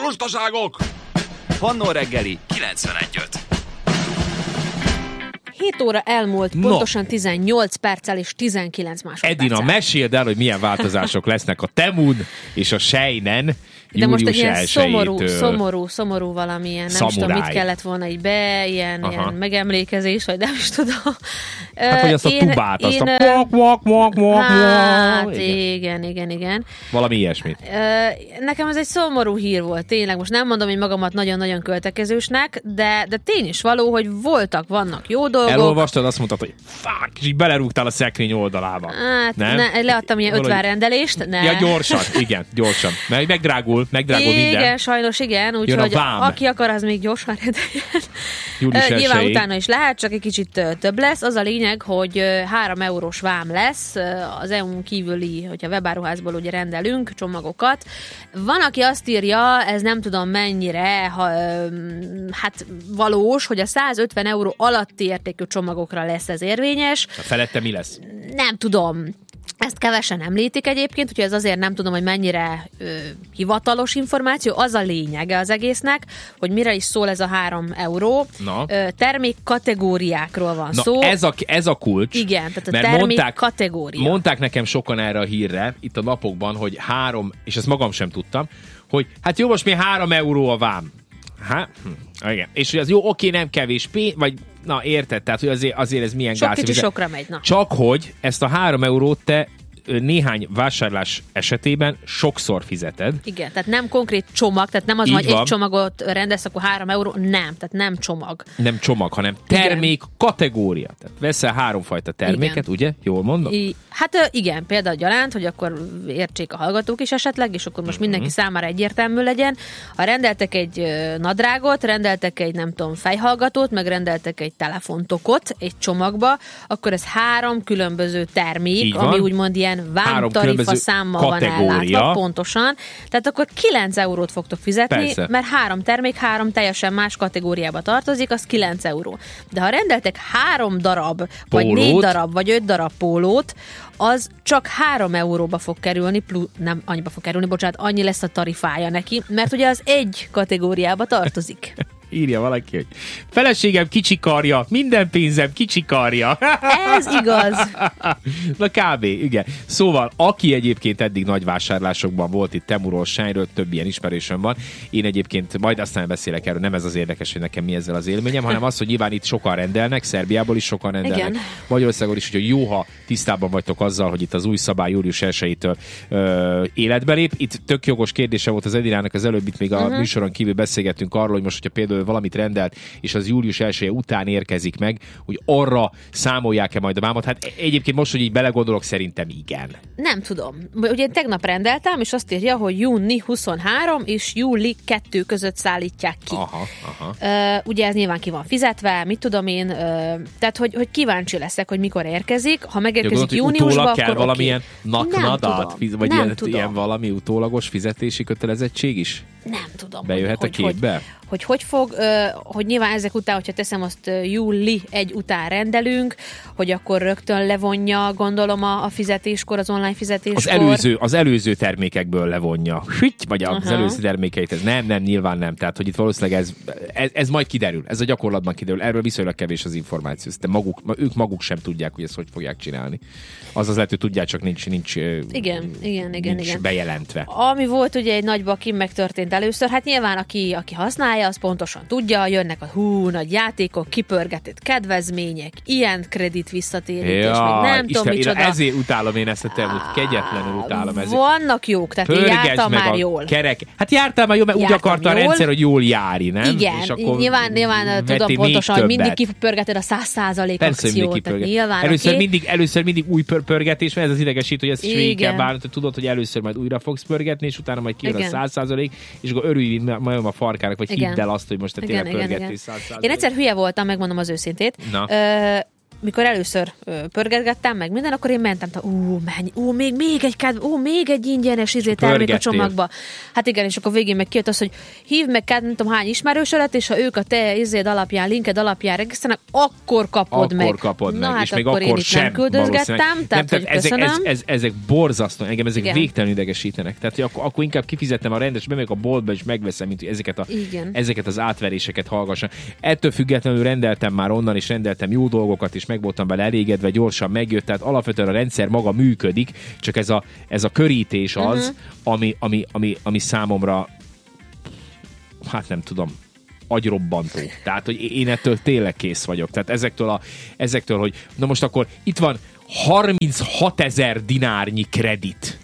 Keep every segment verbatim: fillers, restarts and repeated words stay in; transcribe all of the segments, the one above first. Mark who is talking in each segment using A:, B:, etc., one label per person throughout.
A: lustaságok!
B: Pannó reggeli kilencvenegy öt.
C: hét óra elmúlt,
B: No.
C: pontosan tizennyolc perccel és tizenkilenc másodperccel.
A: Edina, meséld el, hogy milyen változások lesznek a Temun és a Sejnen
C: de most egy
A: július
C: ilyen szomorú,
A: elsejétől.
C: szomorú, szomorú valamilyen, nem is tudom, mit kellett volna így be, ilyen, ilyen megemlékezés, vagy nem is tudom.
A: Hát, hogy azt a
C: én,
A: tubát, azt
C: én,
A: a mok, mok, mok, mok,
C: hát,
A: mok.
C: igen, igen, igen.
A: Valami ilyesmit.
C: Nekem ez egy szomorú hír volt, tényleg. Most nem mondom, hogy magamat nagyon-nagyon költekezősnek, de, de tény is való, hogy voltak, vannak jó dolgok.
A: Elolvastad, azt mondtad, hogy fuck, és így belerúgtál a szekrény oldalába.
C: Hát,
A: nem?
C: Ne, leadtam ilyen ötven rendelést. Ne.
A: Ja, gyorsan, igen, gyorsan. Mert megdrágul, megdrágul
C: igen,
A: minden.
C: Igen, sajnos igen, úgyhogy aki akar, az még gyorsan rendeljen.
A: Július
C: Nyilván
A: elsejéig.
C: utána is lehet, csak egy kicsit több lesz. Az a lényeg, hogy három eurós vám lesz az é u-n kívüli, hogyha webáruházból ugye rendelünk csomagokat. Van, aki azt írja, ez nem tudom mennyire, ha, hát valós, hogy a százötven euró alatti értékű csomagokra lesz ez érvényes.
A: A felette mi lesz?
C: Nem tudom. Ezt kevesen említik egyébként, úgyhogy ez azért nem tudom, hogy mennyire ö, hivatalos információ. Az a lényege az egésznek, hogy mire is szól ez a három euró. Ö, termék kategóriákról van
A: Na,
C: szó.
A: Ez a, ez a kulcs.
C: Igen, tehát a
A: mert
C: termék
A: mondták,
C: kategória.
A: Mondták nekem sokan erre a hírre, itt a napokban, hogy három, és ezt magam sem tudtam, hogy hát jó, most mi három euró a vám. Hát, hm, igen. És hogy az jó, oké, nem kevés pénz, vagy na érted, tehát hogy azért, azért ez milyen
C: Sok
A: gáz.
C: kicsi sokra megy, na.
A: Csak hogy ezt a három eurót te néhány vásárlás esetében sokszor fizeted.
C: Igen, tehát nem konkrét csomag, tehát nem az,
A: Így
C: hogy
A: van.
C: egy csomagot rendelsz, akkor három euró, nem, tehát nem csomag.
A: Nem csomag, hanem termék kategória. Tehát veszel háromfajta terméket, igen. Ugye? Jól mondom?
C: I, hát igen, például gyalánt, hogy akkor értsék a hallgatók is esetleg, és akkor most
A: Mm-hmm.
C: mindenki számára egyértelmű legyen. Ha rendeltek egy nadrágot, rendeltek egy nem tudom fejhallgatót, meg rendeltek egy telefontokot egy csomagba, akkor ez három különböző termék, ami úgymond ilyen vámtarifa számmal van ellátva, pontosan. Tehát akkor kilenc eurót fogtok fizetni,
A: persze.
C: mert három termék, három teljesen más kategóriába tartozik, az kilenc euró. De ha rendeltek három darab, pólót, vagy négy darab, vagy öt darab pólót, az csak három euróba fog kerülni, plusz, nem annyiba fog kerülni, bocsánat, annyi lesz a tarifája neki, mert ugye az egy kategóriába tartozik.
A: Írja valaki, hogy feleségem kicsikarja, minden pénzem kicsikarja.
C: Ez igaz.
A: Na kb. Igen. Szóval, aki egyébként eddig nagy vásárlásokban volt itt Temuról, Seinről, több ilyen ismerősöm van. Én egyébként majd aztán beszélek erről, nem ez az érdekes, hogy nekem mi ezzel az élményem, hanem az, hogy nyilván itt sokan rendelnek, Szerbiából is sokan rendelnek, igen. Magyarországon is, hogy jó, ha tisztában vagytok azzal, hogy itt az új szabály július elsejétől ö, életbe lép. Itt tök jogos kérdése volt az Edinának az előbb, itt még a uh-huh. műsoron kívül beszélgettünk arról, hogy most, hogyha például valamit rendelt, és az július elseje után érkezik meg, hogy arra számolják-e majd a vámot. Hát egyébként most, hogy így belegondolok, szerintem igen.
C: Nem tudom. Ugye tegnap rendeltem, és azt írja, hogy júni huszonhárom és júli kettő között szállítják ki.
A: Aha, aha.
C: Uh, ugye ez nyilván ki van fizetve, mit tudom én, uh, tehát hogy, hogy kíváncsi leszek, hogy mikor érkezik. Ha megérkezik
A: ja,
C: júniusban, akkor
A: kell valamilyen
C: okay.
A: naknadat, fiz- vagy
C: nem
A: ilyen,
C: tudom.
A: ilyen valami utólagos fizetési kötelezettség is?
C: Nem tudom.
A: Bejöhet
C: hogy,
A: a képbe?
C: Hogy, hogy hogy fog, uh, hogy nyilván ezek után, hogyha teszem azt uh, júli egy után rendelünk, hogy akkor rögtön levonja, gondolom a, a fizetéskor, az online fizetéskor.
A: Az előző, az előző termékekből levonja. Hüty, vagy az
C: Aha.
A: előző termékeit. Ez nem, nem, nyilván nem. Tehát, hogy itt valószínűleg ez, ez, ez majd kiderül. Ez a gyakorlatban kiderül. Erről viszonylag kevés az információ. De maguk, ők maguk sem tudják, hogy ezt hogy fogják csinálni. Az az lehet, hogy tudják, csak nincs, nincs,
C: igen, igen, igen,
A: nincs
C: igen.
A: bejelentve.
C: Ami volt ugye egy nagy bakim, megtörtént először, hát nyilván aki, aki használja, az pontosan tudja, jönnek a hú, nagy játékok, kipörgetett kedvezmények, ilyen kredit visszatérítés,
A: ja,
C: meg nem
A: Isten,
C: tudom micsoda.
A: Ezért utálom én ezt a termót, kegyetlenül utálom ezért.
C: Vannak jók, tehát én jártam már jól.
A: Kerek. Hát jártál már jól, mert
C: jártam
A: úgy akarta
C: jól.
A: A rendszer, hogy jól járni, nem?
C: Igen,
A: és akkor
C: nyilván, nyilván tudom pontosan, hogy mindig kipörgeted a száz százalék akciót.
A: Először,
C: okay.
A: mindig, először mindig új pör- pörgetés, mert ez az idegesít, hogy ezt is végig kell bánni, hogy tudod, hogy először majd újra fogsz pörgetni, és utána majd kijön a száz százalék, és akkor örülj majd a farkának, vagy igen. Hidd el azt, hogy most te tényleg pörgettél száz százalék.
C: Én egyszer hülye voltam, megmondom az őszintét. Ö, mikor először ö, pörgetgettem, meg minden, akkor én mentem, ú, menj, ú, még, még egy kád, ú, még egy ingyenes izé termék a csomagba. Hát igen, és akkor végén meg kijött az, hogy hívd meg kád, nem tudom hány ismerősödet, és ha ők a te izéd alapján, linked alapján regisztrálnak, akkor kapod
A: akkor
C: meg.
A: kapod
C: Na,
A: meg,
C: hát
A: és még
C: akkor,
A: akkor
C: én
A: sem
C: nem küldözgettem,
A: nem,
C: tehát,
A: tehát
C: hogy
A: ezek, ez,
C: köszönöm.
A: ez, ezek borzasztó, engem ezek
C: Igen.
A: végtelenül idegesítenek. Tehát hogy akkor, akkor inkább kifizettem a rendes, bemegyek a boltba és megveszem, mint hogy ezeket, a, ezeket az átveréseket hallgassam. Ettől függetlenül rendeltem már onnan, és rendeltem jó dolgokat, és meg voltam vele elégedve, gyorsan megjött, tehát alapvetően a rendszer maga működik, csak ez a, ez a körítés az, uh-huh. ami, ami, ami, ami számomra, hát nem tudom, agyrobbantó. Tehát, hogy én ettől tényleg kész vagyok. Tehát ezektől, a, ezektől hogy na most akkor itt van harminchatodezer dinárnyi kredit.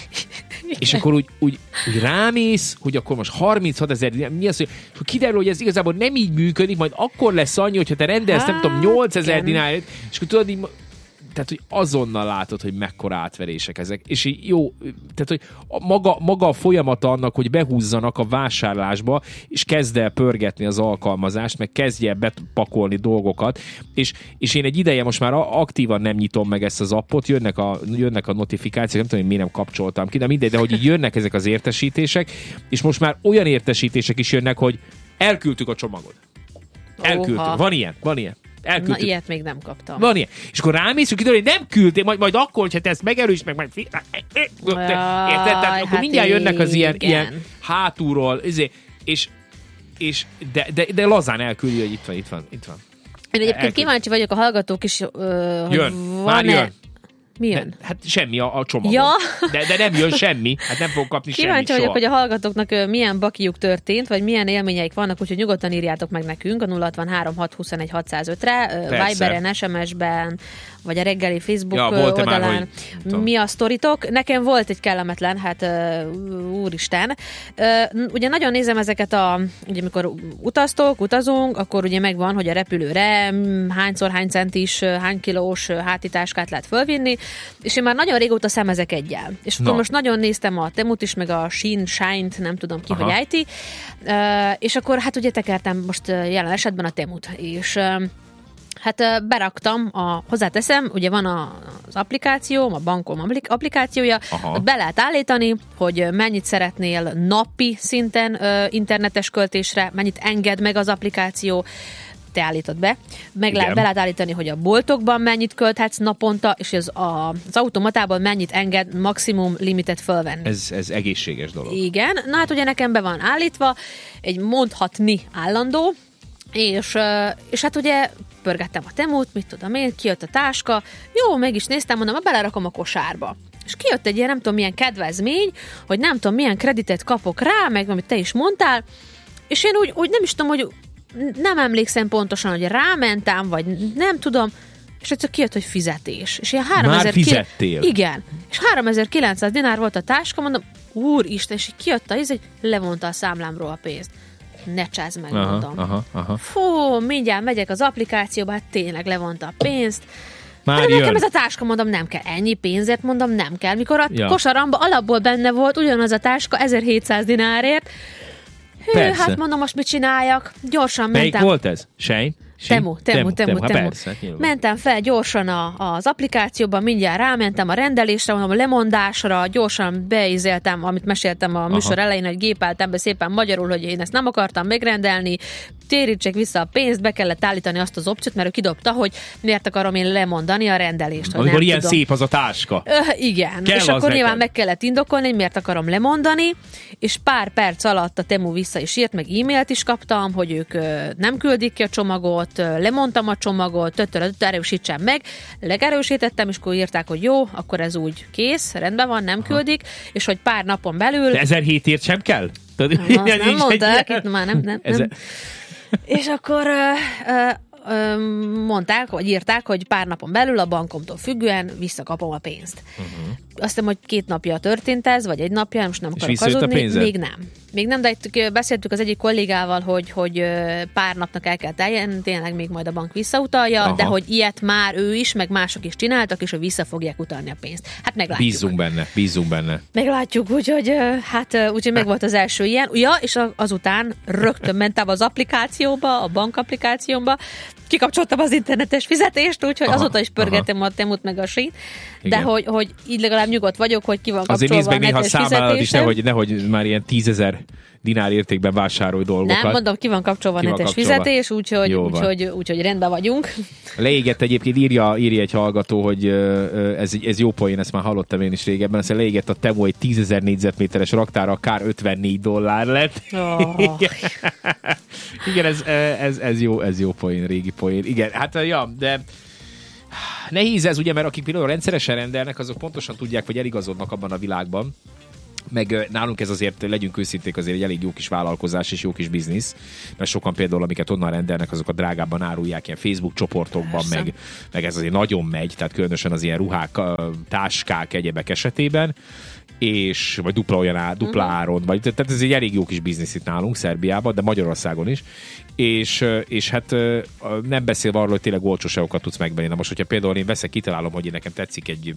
A: És akkor úgy, úgy, úgy rámész, hogy akkor most harminchatodezer dinár, mi az, hogy kiderül, hogy ez igazából nem így működik, majd akkor lesz annyi, hogyha te rendelsz, hát, nem tudom, nyolcezer dinárért, és akkor tudod, így, tehát, hogy azonnal látod, hogy mekkora átverések ezek. És így jó, tehát, hogy a maga, maga a folyamata annak, hogy behúzzanak a vásárlásba, és kezd el pörgetni az alkalmazást, meg kezdje el bepakolni dolgokat, és, és én egy ideje most már aktívan nem nyitom meg ezt az appot, jönnek a, jönnek a notifikációk, nem tudom, hogy miért nem kapcsoltam ki, de mindegy, de hogy így jönnek ezek az értesítések, és most már olyan értesítések is jönnek, hogy elküldtük a csomagot. Elküldtük. Oha. Van ilyen, van ilyen. Elküldtük.
C: Na, ilyet még nem kaptam.
A: Van ilyen. És akkor rámész, hogy kiderül, hogy nem küldtél, majd, majd akkor, hogyha te ezt megerős, meg majd... Érted? Tehát akkor
C: hát
A: mindjárt jönnek az ilyen, ilyen hátulról, és, és de, de, de lazán elküldi, hogy itt van, itt van, itt van.
C: Én egyébként Elküld. kíváncsi vagyok, a hallgatók is, ö,
A: jön, már jön.
C: Mi jön?
A: De, hát semmi a, a csomagon.
C: Ja.
A: De, de nem jön semmi. Hát nem fog kapni
C: Kíváncsi
A: semmit
C: vagyok,
A: soha.
C: hogy a hallgatóknak milyen bakiuk történt, vagy milyen élményeik vannak, úgyhogy nyugodtan írjátok meg nekünk a nulla hatvanhárom hat huszonegy hatszázötre, Viberen, es em es-ben, vagy a reggeli Facebook
A: ja,
C: oldalán.
A: Már, hogy,
C: mi a sztoritok? Nekem volt egy kellemetlen, hát uh, úristen. Uh, ugye nagyon nézem ezeket a, ugye amikor utaztok, utazunk, akkor ugye megvan, hogy a repülőre hányszor, hány centis, hány kilós hátitáskát lehet fölvinni, és én már nagyon régóta szemezek egyel. És akkor no. most nagyon néztem a Temut is, meg a Shein, Shine-t, nem tudom ki, Aha. hogy ejti, uh, és akkor hát ugye tekertem most jelen esetben a Temut, és uh, hát beraktam, a, hozzáteszem, ugye van a, az applikáció, a bankom applikációja, Aha. be lehet állítani, hogy mennyit szeretnél napi szinten ö, internetes költésre, mennyit enged meg az applikáció, te állítod be. Meg lehet, be lehet állítani, hogy a boltokban mennyit költhetsz naponta, és az, a, az automatában mennyit enged maximum limitet fölvenni.
A: Ez, ez egészséges dolog.
C: Igen. Na hát ugye nekem be van állítva egy mondhatni állandó, és, és hát ugye pörgettem a Temut, mit tudom én, kijött a táska, jó, meg is néztem, mondom, belerakom a kosárba. És kijött egy ilyen, nem tudom, milyen kedvezmény, hogy nem tudom, milyen kreditet kapok rá, meg amit te is mondtál, és én úgy, úgy nem is tudom, hogy nem emlékszem pontosan, hogy rámentem, vagy nem tudom, és egyszer kijött, hogy fizetés. És ilyen háromezer
A: Már fizettél?
C: Igen. És háromezer-kilencszáz dinár volt a táska, mondom, úristen, és így kijött a íz, hogy levonta a számlámról a pénzt. Ne csázd meg,
A: aha,
C: mondom.
A: Aha, aha.
C: Fú, mindjárt megyek az applikációba, hát tényleg levonta a pénzt.
A: Már
C: hát
A: jön.
C: Nekem ez a táska, mondom, nem kell. Ennyi pénzért, mondom, nem kell. Mikor a
A: ja.
C: kosaramba alapból benne volt ugyanaz a táska ezerhétszáz dinárért. Hű,
A: Persze.
C: hát mondom, most mit csináljak? Gyorsan
A: Melyik
C: mentem.
A: volt ez? Shein?
C: Temu, Temu, Temu, Temu.
A: Persze,
C: mentem fel gyorsan a, az applikációban, mindjárt rámentem a rendelésre, mondom, a lemondásra, gyorsan beízeltem, amit meséltem a műsor Aha. elején, hogy gépeltem be szépen magyarul, hogy én ezt nem akartam megrendelni, térítsek vissza a pénzt, be kellett állítani azt az opciót, mert ő kidobta, hogy miért akarom én lemondani a rendelést.
A: Amikor ilyen tudom. Szép az a táska.
C: Ö, igen,
A: Kell
C: és akkor
A: neked.
C: Nyilván meg kellett indokolni, hogy miért akarom lemondani, és pár perc alatt a Temu vissza is írt, meg e-mailt is kaptam, hogy ők nem küldik ki a csomagot, lemondtam a csomagot, töttől erősítsem meg, legerősítettem, és akkor írták, hogy jó, akkor ez úgy kész, rendben van, nem Aha. küldik, és hogy pár napon belül...
A: De ezerhétért sem kell?
C: Azt nem mondták, itt már nem, nem, nem. És akkor ö, ö, ö, mondták, vagy írták, hogy pár napon belül a bankomtól függően visszakapom a pénzt. Uh-huh. azt hiszem, hogy két napja történt ez, vagy egy napja, most nem
A: És
C: akarok
A: visszajött a
C: hazudni.
A: pénzed?
C: Még nem. Még nem, de itt beszéltük az egyik kollégával, hogy, hogy pár napnak el kell teljen, tényleg még majd a bank visszautalja,
A: Aha.
C: de hogy ilyet már ő is, meg mások is csináltak, és hogy vissza fogják utalni a pénzt. Hát meglátjuk.
A: Bízzunk benne, bízzunk benne.
C: Meglátjuk, úgyhogy hát úgyhogy meg volt az első ilyen. Ja, és azután rögtön mentem az applikációba, a bankapplikációba, kikapcsoltam az internetes fizetést, úgyhogy aha, azóta is pörgetem aha. a Temut meg a Srit, de hogy, hogy így legalább nyugodt vagyok, hogy ki van kapcsolva
A: azért
C: a netes fizetésem. Azért nézd meg néha a
A: is, nehogy, nehogy már ilyen tízezer dinár értékben vásárolj dolgokat.
C: Nem, mondom, ki van kapcsolva a netes kapcsolva. Fizetés, úgyhogy, úgyhogy, úgyhogy rendben vagyunk.
A: Leégett egyébként, írja, írja egy hallgató, hogy ez, ez jó poén, ezt már hallottam én is régebben, aztán leégett a Temu egy tízezer négyzetméteres raktára, akár ötvennégy dollár lett. Oh. Igen, ez, ez, ez, jó, ez jó poén, régi poén. Igen, hát ja, de nehéz ez ugye, mert akik például rendszeresen rendelnek, azok pontosan tudják, hogy eligazodnak abban a világban. Meg nálunk ez azért, legyünk őszinték, azért egy elég jó kis vállalkozás és jó kis biznisz, mert sokan például, amiket onnan rendelnek, azokat drágábban árulják ilyen Facebook csoportokban, meg, meg ez azért nagyon megy, tehát különösen az ilyen ruhák, táskák, egyebek esetében, és vagy dupla olyan á, dupla uh-huh. áron, vagy, tehát ez egy elég jó kis biznisz itt nálunk, Szerbiában, de Magyarországon is, és, és hát nem beszélve arról, hogy tényleg olcsóságokat tudsz megvenni. Na most, hogyha például én veszek, kitalálom, hogy én nekem tetszik egy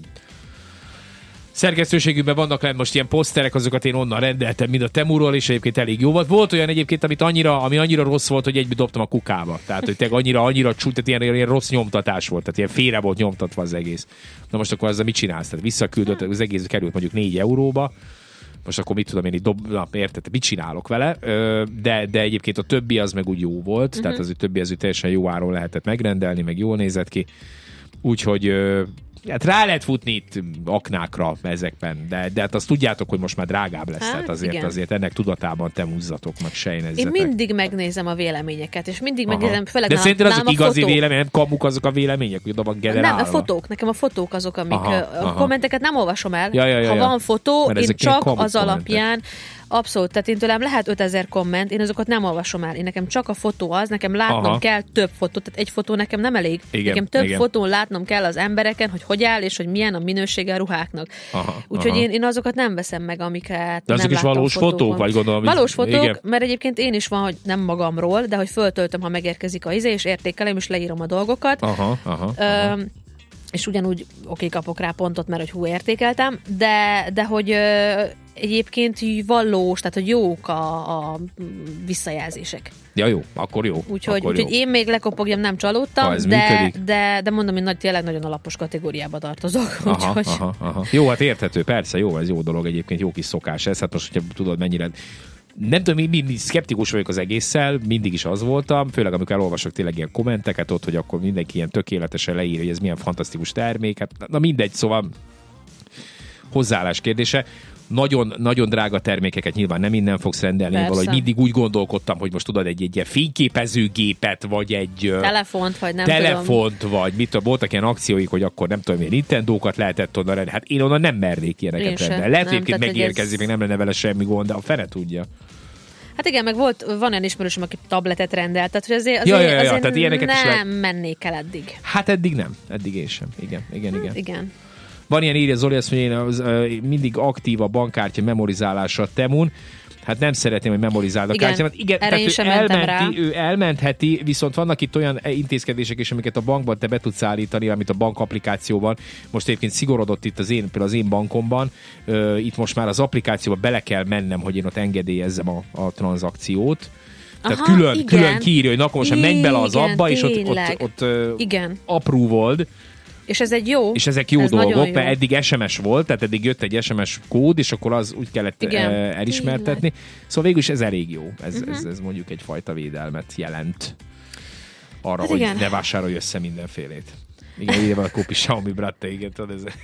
A: szerkesztőségünkben vannak lent most ilyen poszterek, azokat én onnan rendeltem, mind a Temuról, és egyébként elég jó volt. Volt olyan egyébként, amit annyira, ami annyira rossz volt, hogy egybe dobtam a kukába. Tehát, hogy tényleg annyira, annyira csúcs, tehát ilyen, ilyen rossz nyomtatás volt, tehát ilyen félre volt nyomtatva az egész. Na most akkor azzal mit csinálsz? Tehát visszaküldött, az egész került mondjuk négy euróba, most akkor mit tudom én, így dob, na, érted, mit csinálok vele, de, de egyébként a többi az meg úgy jó volt, uh-huh. tehát az a többi az úgy teljesen jó áron lehetett megrendelni, meg jól nézett ki. Úgyhogy hát rá lehet futni itt aknákra ezekben, de, de hát azt tudjátok, hogy most már drágább lesz, hát, tehát azért, azért ennek tudatában temuzzatok, meg sejnezzetek.
C: Én mindig megnézem a véleményeket, és mindig Aha. megnézem, főleg
A: de szerinted azok igazi
C: fotók.
A: vélemény, nem kamuk azok a vélemények, hogy oda van generálva?
C: Nem, a fotók, nekem a fotók azok, amik
A: aha,
C: a
A: aha.
C: kommenteket nem olvasom el.
A: Ja, ja, ja,
C: ha
A: ja.
C: van fotó,
A: mert
C: én csak az
A: kommentek.
C: alapján abszolút, tehát én tőlem lehet ötezer komment, én azokat nem olvasom el. Én nekem csak a fotó az, nekem látnom Aha. kell több fotót, tehát egy fotó nekem nem elég.
A: Igen,
C: nekem több
A: igen.
C: fotón látnom kell az embereken, hogy hogy áll, és hogy milyen a minősége a ruháknak. Úgyhogy én, én azokat nem veszem meg, amiket
A: de
C: nem
A: is valós
C: fotókon.
A: fotók, vagy gondolom?
C: Valós fotók,
A: igen.
C: mert egyébként én is van, hogy nem magamról, de hogy föltöltöm, ha megérkezik a izé, és értékelem, és leírom a dolgokat.
A: Aha, aha,
C: Ö,
A: aha.
C: és ugyanúgy oké, kapok rá pontot, mert hogy hú, értékeltem, de, de hogy ö, egyébként valós, tehát hogy jók a, a visszajelzések.
A: Ja jó, akkor jó.
C: Úgyhogy,
A: akkor
C: úgyhogy
A: jó.
C: én még lekopogjam, nem csalódtam, de, de, de mondom, hogy nagy, tényleg nagyon alapos kategóriába tartozok.
A: Aha,
C: úgyhogy...
A: aha, aha. Jó, hát érthető, persze, jó, ez jó dolog egyébként, jó kis szokás ez, hát most, hogyha tudod mennyire... Nem tudom, mindig szkeptikus vagyok az egésszel, mindig is az voltam, főleg amikor elolvasok tényleg ilyen kommenteket ott, hogy akkor mindenki ilyen tökéletesen leír, hogy ez milyen fantasztikus termék, hát na mindegy, szóval hozzáállás kérdése. Nagyon, nagyon drága termékeket nyilván nem innen fogsz rendelni,
C: Persze.
A: valahogy mindig úgy gondolkodtam, hogy most tudod egy, egy ilyen fényképezőgépet, vagy egy
C: telefont, vagy nem
A: telefont,
C: tudom.
A: vagy mit tudom, voltak ilyen akcióik, hogy akkor nem tudom, milyen Nintendókat lehetett onnan rendelni. Hát én onnan nem mernék ilyeneket rendelni. Lehet, hogy egyébként megérkezik, ez... még nem lenne vele semmi gond, de a fene tudja.
C: Hát igen, meg volt, van olyan ismerősöm, aki tabletet rendelt, tehát hogy azért,
A: ja,
C: azért,
A: ja, ja,
C: azért
A: tehát ilyeneket
C: nem
A: is lehet...
C: mennék el eddig.
A: Hát eddig nem, eddig én sem. Igen, igen, igen.
C: Igen.
A: Van ilyen, írja Zoli, azt mondja, én az, uh, mindig aktív a bankkártya memorizálása a Temun. Hát nem szeretném, hogy memorizáld a
C: igen,
A: kártyámat. Igen,
C: erre én sem mentem rá.
A: Ő elmentheti, viszont vannak itt olyan intézkedések is, amiket a bankban te be tudsz állítani, amit a bank applikációban. Most egyébként szigorodott itt az én, például az én bankomban. Uh, itt most már az applikációba bele kell mennem, hogy én ott engedélyezzem a, a tranzakciót. Tehát
C: Aha,
A: külön,
C: igen.
A: külön kiírja, hogy na, akkor most menj bele az abba, és ott, ott, ott uh,
C: igen.
A: approval-d.
C: És ez egy jó.
A: És ezek jó
C: ez
A: dolgok, mert eddig es em es volt, tehát eddig jött egy es em es kód, és akkor az úgy kellett
C: igen,
A: elismertetni. Szóval végül is ez elég jó. Ez, uh-huh. ez, ez mondjuk egyfajta védelmet jelent arra, hát hogy igen. ne vásárolj össze mindenfélét. Igen, ide van a Kopi Xiaomi Bratte, igen, tudod, ez...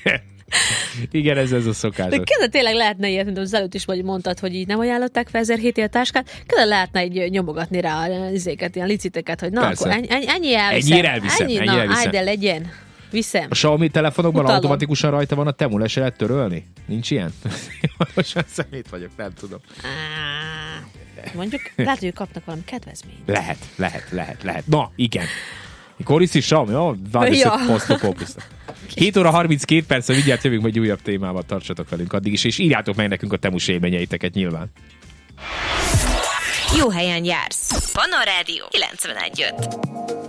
A: Igen, ez, ez a szokás.
C: De kezdve tényleg lehetne ilyet, mint az előtt is vagy mondtad, hogy így nem ajánlották fel ezerhét a táskát, kezdve lehetne így nyomogatni rá izéket, ilyen liciteket, hogy na, persze. Akkor ennyi, ennyi elviszem.
A: Ennyire elviszem.
C: Ennyi,
A: ennyi
C: na,
A: elviszem.
C: ájde legyen. Viszem.
A: A Xiaomi telefonokban
C: Utalom.
A: automatikusan rajta van a Temu, le se lehet törölni? Nincs ilyen? Most már szemét vagyok, nem tudom.
C: Á, mondjuk, lehet, hogy kapnak valami kedvezményt.
A: Lehet, lehet, lehet, lehet. Na, igen. Koriszi Xiaomi, ó, várj,
C: ja.
A: hogy posztok opusztak. hét óra harminckét perc, mindjárt jövünk majd újabb témával, tartsatok velünk addig is, és írjátok meg nekünk a Temus élményeiteket nyilván.
D: Jó helyen jársz. Pannon Rádió kilencvenegy öt.